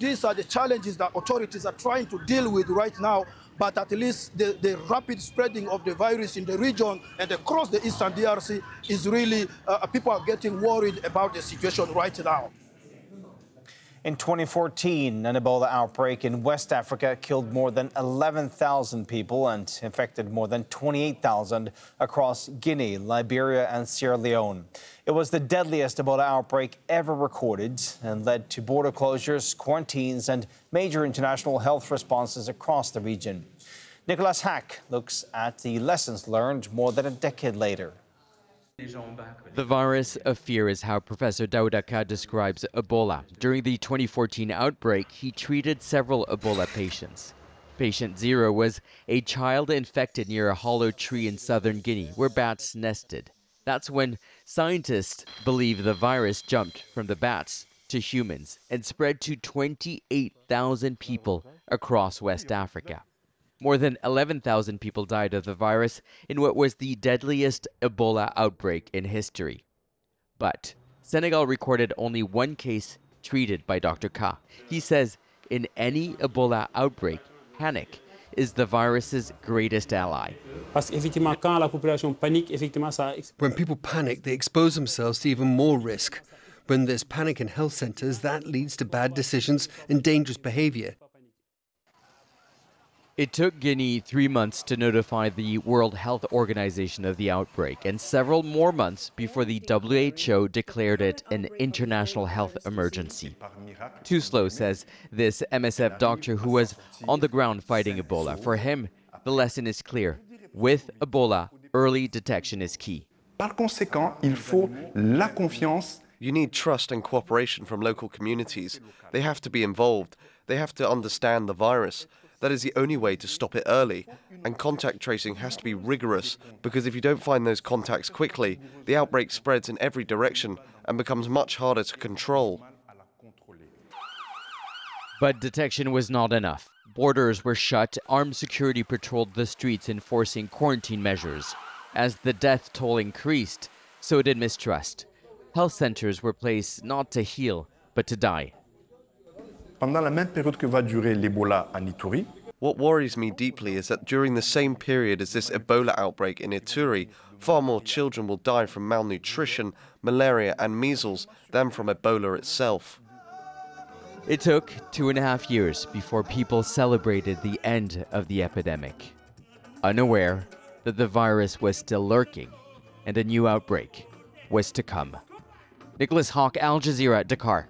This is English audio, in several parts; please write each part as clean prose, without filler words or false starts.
these are the challenges that authorities are trying to deal with right now, but at least the rapid spreading of the virus in the region and across the eastern DRC is really, people are getting worried about the situation right now. In 2014, an Ebola outbreak in West Africa killed more than 11,000 people and infected more than 28,000 across Guinea, Liberia, and Sierra Leone. It was the deadliest Ebola outbreak ever recorded and led to border closures, quarantines, and major international health responses across the region. Nicholas Hack looks at the lessons learned more than a decade later. The virus of fear is how Professor Daudaka describes Ebola. During the 2014 outbreak, he treated several Ebola patients. Patient 0 was a child infected near a hollow tree in southern Guinea where bats nested. That's when scientists believe the virus jumped from the bats to humans and spread to 28,000 people across West Africa. More than 11,000 people died of the virus in what was the deadliest Ebola outbreak in history. But Senegal recorded only one case treated by Dr. Ka. He says in any Ebola outbreak, panic is the virus's greatest ally. When people panic, they expose themselves to even more risk. When there's panic in health centers, that leads to bad decisions and dangerous behavior. It took Guinea 3 months to notify the World Health Organization of the outbreak and several more months before the WHO declared it an international health emergency. Touslo says this MSF doctor who was on the ground fighting Ebola. For him, the lesson is clear. With Ebola, early detection is key. Par conséquent, il faut la confiance. You need trust and cooperation from local communities. They have to be involved. They have to understand the virus. That is the only way to stop it early. And contact tracing has to be rigorous, because if you don't find those contacts quickly, the outbreak spreads in every direction and becomes much harder to control. But detection was not enough. Borders were shut, armed security patrolled the streets enforcing quarantine measures. As the death toll increased, so did mistrust. Health centers were placed not to heal, but to die. Pendant la même période que va durer l'Ebola en Ituri, what worries me deeply is that during the same period as this Ebola outbreak in Ituri, far more children will die from malnutrition, malaria and measles than from Ebola itself. It took 2.5 years before people celebrated the end of the epidemic, unaware that the virus was still lurking and a new outbreak was to come. Nicholas Hawk, Al Jazeera, Dakar.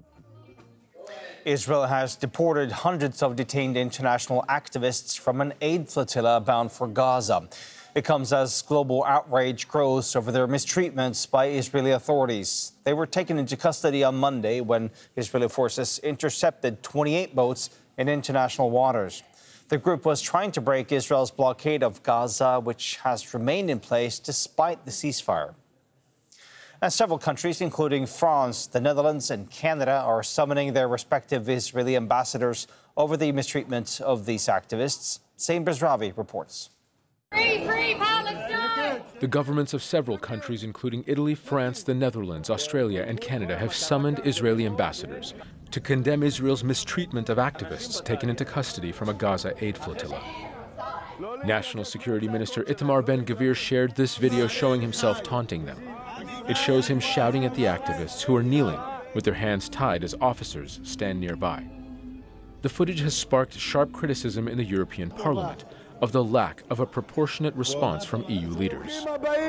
Israel has deported hundreds of detained international activists from an aid flotilla bound for Gaza. It comes as global outrage grows over their mistreatments by Israeli authorities. They were taken into custody on Monday when Israeli forces intercepted 28 boats in international waters. The group was trying to break Israel's blockade of Gaza, which has remained in place despite the ceasefire. And several countries, including France, the Netherlands and Canada, are summoning their respective Israeli ambassadors over the mistreatment of these activists. Saim Bezravi reports. Free, free Palestine! The governments of several countries, including Italy, France, the Netherlands, Australia and Canada, have summoned Israeli ambassadors to condemn Israel's mistreatment of activists taken into custody from a Gaza aid flotilla. National Security Minister Itamar Ben-Gvir shared this video showing himself taunting them. It shows him shouting at the activists who are kneeling with their hands tied as officers stand nearby. The footage has sparked sharp criticism in the European Parliament of the lack of a proportionate response from EU leaders.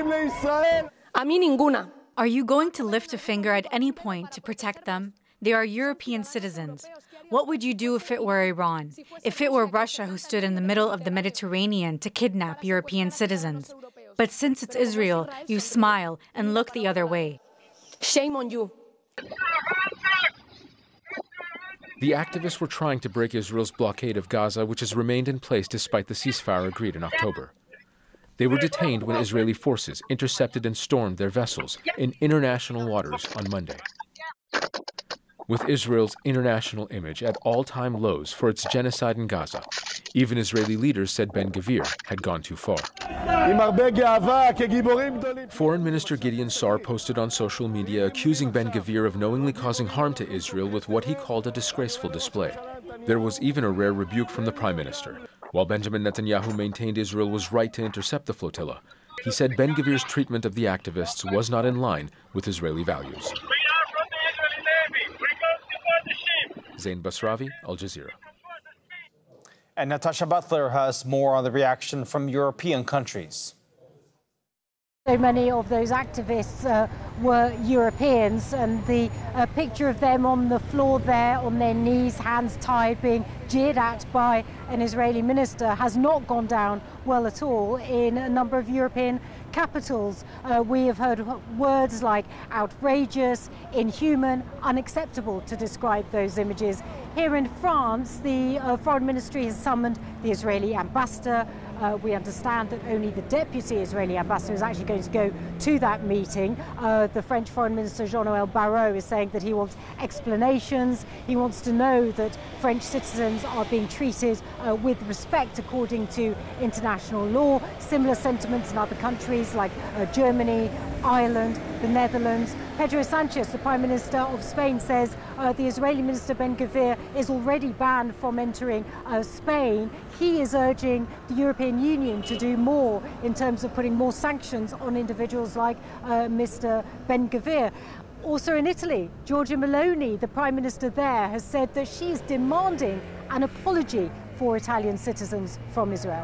Are you going to lift a finger at any point to protect them? They are European citizens. What would you do if it were Iran? If it were Russia who stood in the middle of the Mediterranean to kidnap European citizens? But since it's Israel, you smile and look the other way. Shame on you. The activists were trying to break Israel's blockade of Gaza, which has remained in place despite the ceasefire agreed in October. They were detained when Israeli forces intercepted and stormed their vessels in international waters on Monday. with Israel's international image at all-time lows for its genocide in Gaza. Even Israeli leaders said Ben-Gvir had gone too far. Foreign Minister Gideon Sa'ar posted on social media accusing Ben-Gvir of knowingly causing harm to Israel with what he called a disgraceful display. There was even a rare rebuke from the Prime Minister. While Benjamin Netanyahu maintained Israel was right to intercept the flotilla, he said Ben-Gvir's treatment of the activists was not in line with Israeli values. Zain Basravi, Al Jazeera. And Natasha Butler has more on the reaction from European countries. So many of those activists were Europeans, and the picture of them on the floor there, on their knees, hands tied, being jeered at by an Israeli minister has not gone down well at all in a number of European capitals. We have heard words like outrageous, inhuman, unacceptable to describe those images. Here in France, the Foreign Ministry has summoned the Israeli ambassador. We understand that only the deputy Israeli ambassador is actually going to go to that meeting. The French Foreign Minister Jean-Noël Barrot is saying that he wants explanations. He wants to know that French citizens are being treated with respect according to international law. Similar sentiments in other countries like Germany, Ireland, the Netherlands. Pedro Sanchez, the Prime Minister of Spain, says the Israeli Minister Ben-Gvir is already banned from entering Spain. He is urging the European Union to do more in terms of putting more sanctions on individuals like Mr. Ben-Gvir. Also in Italy, Giorgia Meloni, the Prime Minister there, has said that she is demanding an apology for Italian citizens from Israel.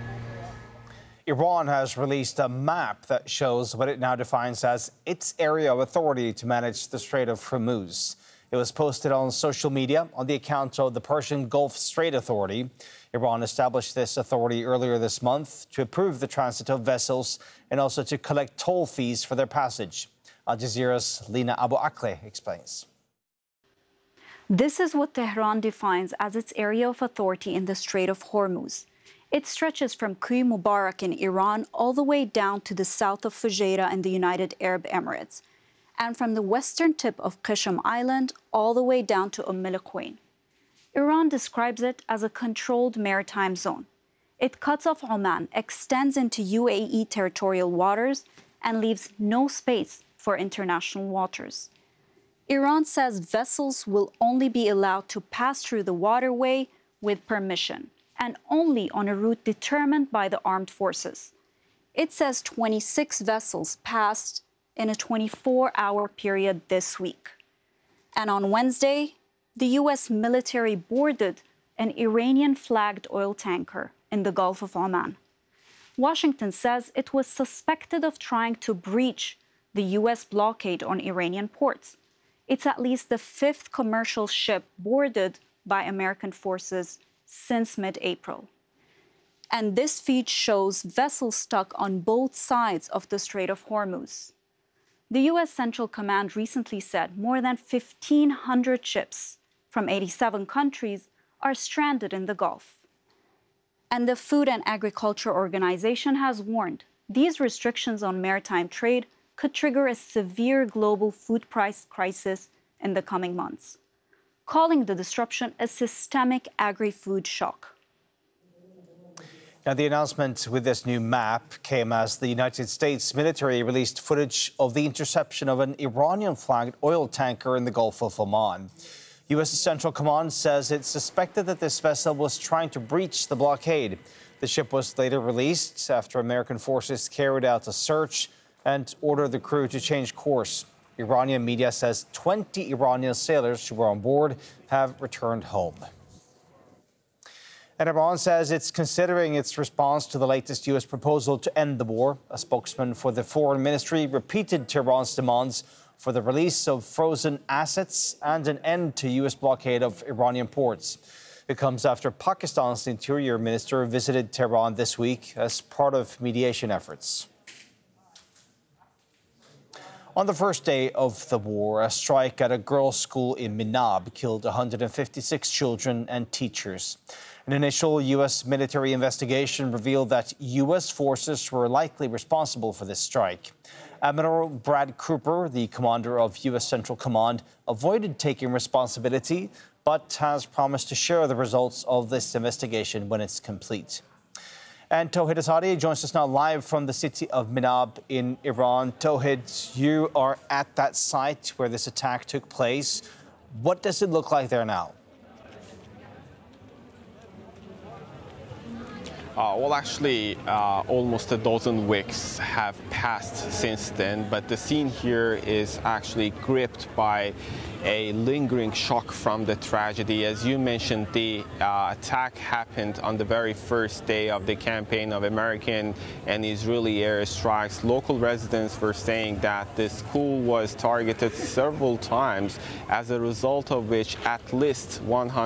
Iran has released a map that shows what it now defines as its area of authority to manage the Strait of Hormuz. It was posted on social media on the account of the Persian Gulf Strait Authority. Iran established this authority earlier this month to approve the transit of vessels and also to collect toll fees for their passage. Al Jazeera's Lina Abu Akleh explains. This is what Tehran defines as its area of authority in the Strait of Hormuz. It stretches from Quy Mubarak in Iran all the way down to the south of Fujairah in the United Arab Emirates, and from the western tip of Qashm Island all the way down to Al Quwain. Iran describes it as a controlled maritime zone. It cuts off Oman, extends into UAE territorial waters, and leaves no space for international waters. Iran says vessels will only be allowed to pass through the waterway with permission, and only on a route determined by the armed forces. It says 26 vessels passed in a 24-hour period this week. And on Wednesday, the U.S. military boarded an Iranian-flagged oil tanker in the Gulf of Oman. Washington says it was suspected of trying to breach the U.S. blockade on Iranian ports. It's at least the 5th commercial ship boarded by American forces since mid-April. And this feed shows vessels stuck on both sides of the Strait of Hormuz. The U.S. Central Command recently said more than 1,500 ships from 87 countries are stranded in the Gulf. And the Food and Agriculture Organization has warned these restrictions on maritime trade could trigger a severe global food price crisis in the coming months, calling the disruption a systemic agri-food shock. Now, the announcement with this new map came as the United States military released footage of the interception of an Iranian-flagged oil tanker in the Gulf of Oman. U.S. Central Command says it suspected that this vessel was trying to breach the blockade. The ship was later released after American forces carried out a search and ordered the crew to change course. Iranian media says 20 Iranian sailors who were on board have returned home. And Iran says it's considering its response to the latest U.S. proposal to end the war. A spokesman for the Foreign Ministry repeated Tehran's demands for the release of frozen assets and an end to U.S. blockade of Iranian ports. It comes after Pakistan's Interior Minister visited Tehran this week as part of mediation efforts. On the first day of the war, a strike at a girls' school in Minab killed 156 children and teachers. An initial U.S. military investigation revealed that U.S. forces were likely responsible for this strike. Admiral Brad Cooper, the commander of U.S. Central Command, avoided taking responsibility, but has promised to share the results of this investigation when it's complete. And Tauhid Asadi joins us now live from the city of Minab in Iran. Tauhid, you are at that site where this attack took place. What does it look like there now? Well, actually, almost a dozen weeks have passed since then, but the scene here is actually gripped by a lingering shock from the tragedy. As you mentioned, the attack happened on the very first day of the campaign of American and Israeli airstrikes. Local residents were saying that the school was targeted several times, as a result of which at least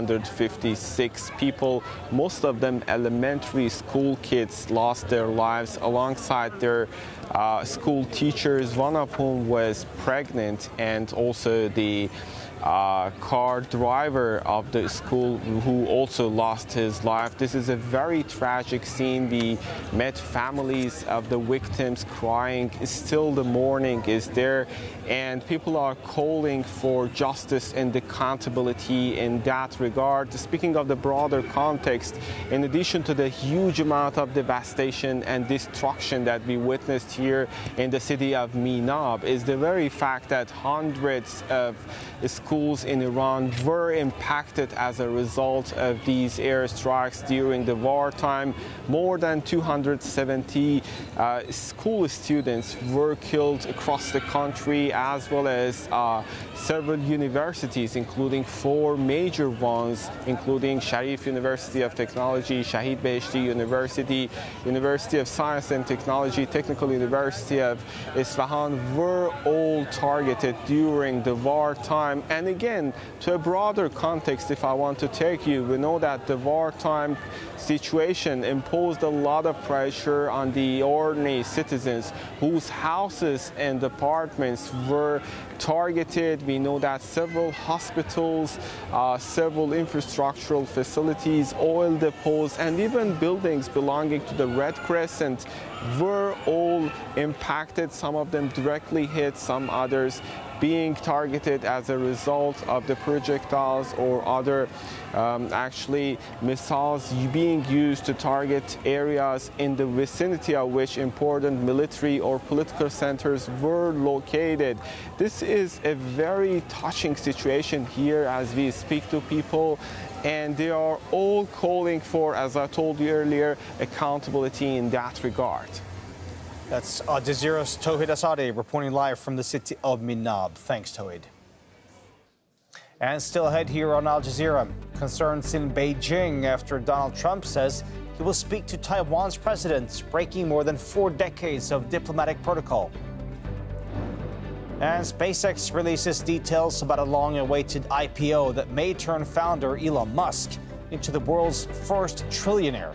156 people, most of them elementary school kids, lost their lives alongside their school teachers, one of whom was pregnant, and also the car driver of the school who also lost his life. This is a very tragic scene. We met families of the victims crying. Still the mourning is there, and people are calling for justice and accountability in that regard. Speaking of the broader context, in addition to the huge amount of devastation and destruction that we witnessed here in the city of Minab, is the very fact that hundreds of schools in Iran were impacted as a result of these airstrikes during the wartime. More than 270 school students were killed across the country, as well as several universities, including 4 major ones, including Sharif University of Technology, Shahid Beheshti University, University of Science and Technology, Technical University of Isfahan, were all targeted during the wartime. And again, to a broader context, if I want to take you, we know that the wartime situation imposed a lot of pressure on the ordinary citizens whose houses and apartments were targeted. We know that several hospitals, several infrastructural facilities, oil depots, and even buildings belonging to the Red Crescent were all impacted. Some of them directly hit, some others being targeted as a result of the projectiles or other actually missiles being used to target areas in the vicinity of which important military or political centers were located. This is a very touching situation here as we speak to people, and they are all calling for, as I told you earlier, accountability in that regard. That's Al Jazeera's Tauhid Asadi reporting live from the city of Minab. Thanks, Tauhid. And still ahead here on Al Jazeera, concerns in Beijing after Donald Trump says he will speak to Taiwan's president, breaking more than 4 decades of diplomatic protocol. And SpaceX releases details about a long-awaited IPO that may turn founder Elon Musk into the world's first trillionaire.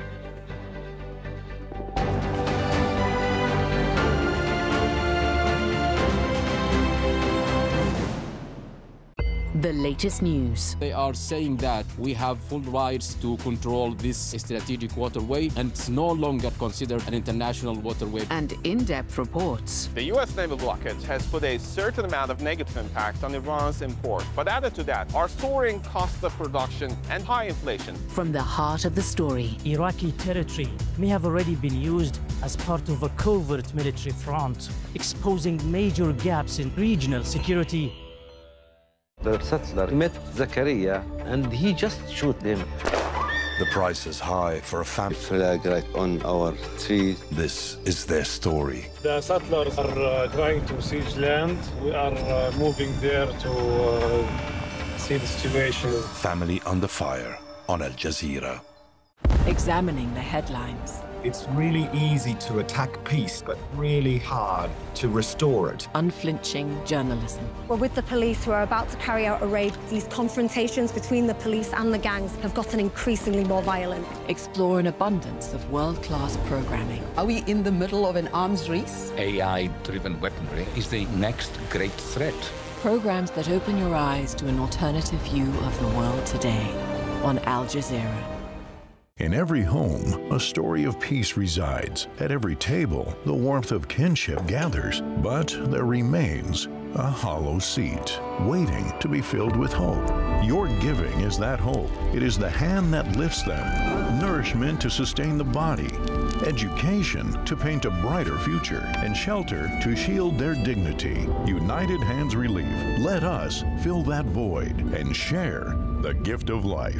The latest news. They are saying that we have full rights to control this strategic waterway, and it's no longer considered an international waterway. And in-depth reports. The U.S. naval blockade has put a certain amount of negative impact on Iran's import. But added to that are soaring costs of production and high inflation. From the heart of the story. Iraqi territory may have already been used as part of a covert military front, exposing major gaps in regional security. The settler met Zakaria and he just shoot him. The price is high for a family. Flag right on our tree. This is their story. The settlers are trying to siege land. We are moving there to see the situation. Family under fire on Al Jazeera. Examining the headlines. It's really easy to attack peace, but really hard to restore it. Unflinching journalism. We're with the police who are about to carry out a raid. These confrontations between the police and the gangs have gotten increasingly more violent. Explore an abundance of world-class programming. Are we in the middle of an arms race? AI-driven weaponry is the next great threat. Programs that open your eyes to an alternative view of the world today on Al Jazeera. In every home, a story of peace resides. At every table, the warmth of kinship gathers. But there remains a hollow seat, waiting to be filled with hope. Your giving is that hope. It is the hand that lifts them, nourishment to sustain the body, education to paint a brighter future, and shelter to shield their dignity. United Hands Relief. Let us fill that void and share the gift of life.